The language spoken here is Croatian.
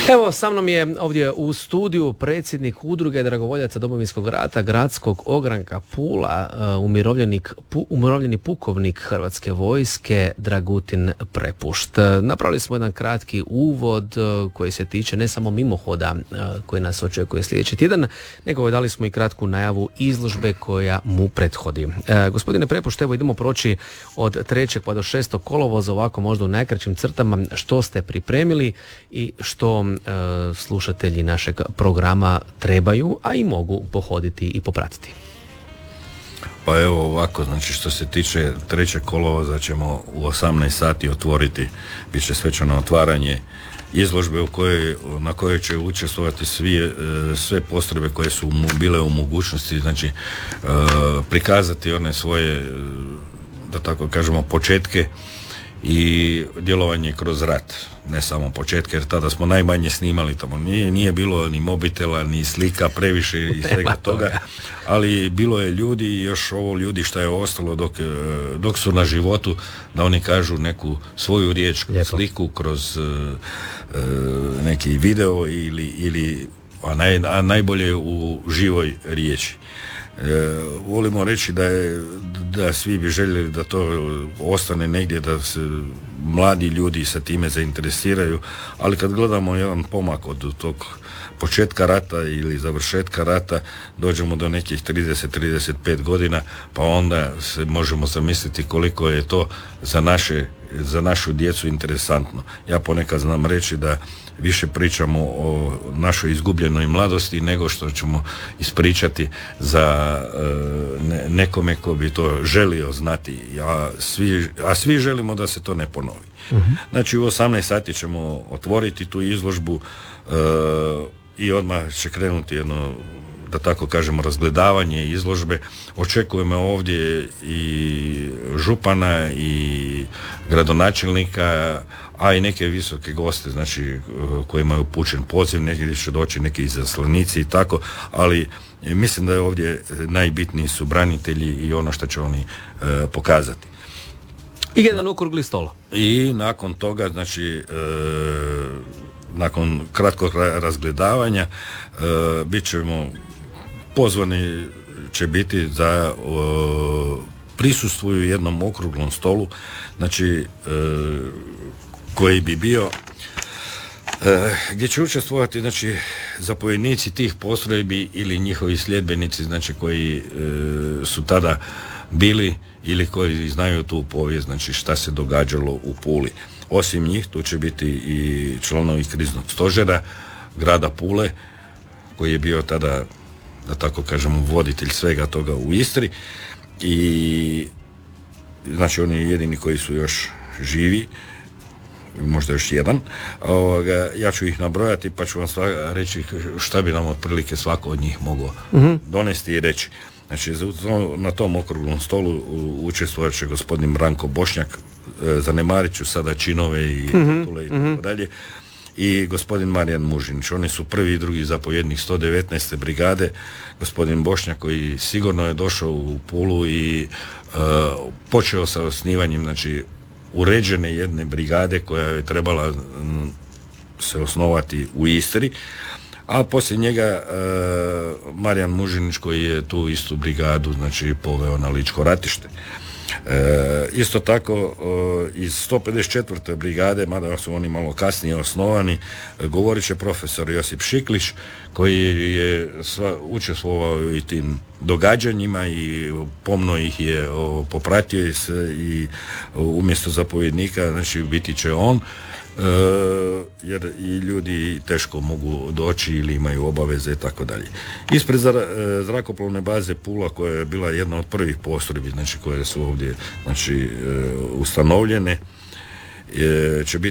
Evo, sa mnom je ovdje u studiju predsjednik udruge dragovoljaca Domovinskog rata Gradskog ogranka Pula, umirovljeni pukovnik Hrvatske vojske Dragutin Prepušt. Napravili smo jedan kratki uvod koji se tiče ne samo mimohoda koji nas očekuje sljedeći tjedan, nego dali smo i kratku najavu izložbe koja mu prethodi. Gospodine Prepušt, evo idemo proći od 3. pa do 6. kolovoza, ovako možda u najkraćim crtama, što ste pripremili i što slušatelji našeg programa trebaju, a i mogu pohoditi i popratiti. Pa evo ovako, znači što se tiče 3. kolovoza ćemo u 18 sati otvoriti, bit će svečano otvaranje izložbe na kojoj će učestvovati sve postrojbe koje su bile u mogućnosti, znači prikazati one svoje, da tako kažemo, početke i djelovanje kroz rat, ne samo početke, jer tada smo najmanje snimali, tamo nije bilo ni mobitela, ni slika previše i svega toga, ali bilo je ljudi i još ovo ljudi što je ostalo dok su na životu, da oni kažu neku svoju riječ, kroz sliku, kroz neki video a najbolje u živoj riječi. Volimo reći da svi bi željeli da to ostane negdje, da se mladi ljudi sa time zainteresiraju, ali kad gledamo jedan pomak od tog početka rata ili završetka rata, dođemo do nekih 30-35 godina, pa onda se možemo zamisliti koliko je to za našu djecu interesantno. Ja ponekad znam reći da više pričamo o našoj izgubljenoj mladosti nego što ćemo ispričati za nekome ko bi to želio znati, a svi želimo da se to ne ponovi. Znači u 18 sati ćemo otvoriti tu izložbu i odmah će krenuti jedno, da tako kažemo, razgledavanje izložbe. Očekujemo ovdje i župana i gradonačelnika, a i neke visoke goste, znači kojima je upućen poziv, negdje će doći neki izaslanici i tako, ali mislim da je ovdje najbitniji su branitelji i ono što će oni pokazati. I jedan okrugli stol. I nakon toga, znači nakon kratkog razgledavanja bit ćemo pozvani će biti da prisustvuju jednom okruglom stolu, znači koji bi bio gdje će učestvovati, znači, zapovjednici tih postrojbi ili njihovi sljedbenici, znači koji su tada bili ili koji znaju tu povijest, znači šta se događalo u Puli. Osim njih tu će biti i članovi kriznog stožera grada Pule, koji je bio tada, da tako kažemo, voditelj svega toga u Istri, i znači oni jedini koji su još živi, možda još jedan. Ja ću ih nabrojati pa ću vam reći šta bi nam otprilike svako od njih mogao donesti i reći. Znači, na tom okruglom stolu učestvovat će gospodin Branko Bošnjak, zanemarit ću sada činove i titule i tako dalje, i gospodin Marijan Mužinić. Oni su prvi i drugi zapovjednik 119. brigade. Gospodin Bošnjak, koji sigurno je došao u Pulu i počeo sa osnivanjem, znači, uređene jedne brigade koja je trebala se osnovati u Istri, a poslije njega Marijan Mužinić, koji je tu istu brigadu, znači, poveo na Ličko ratište. Isto tako iz 154. brigade, mada su oni malo kasnije osnovani, govorit će profesor Josip Šiklić, koji je učestvovao i tim događanjima i pomno ih je popratio i umjesto zapovjednika, znači, biti će on, jer i ljudi teško mogu doći ili imaju obaveze i tako dalje. Ispred zrakoplovne baze Pula, koja je bila jedna od prvih postrojbi, znači, koje su ovdje, znači, ustanovljene, će biti